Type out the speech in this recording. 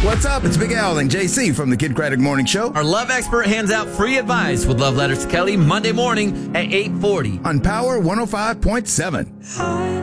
What's up? It's Big Al and JC from the Kid Craddock Morning Show. Our love expert hands out free advice with Love Letters to Kelly Monday morning at 8:40 on Power 105.7.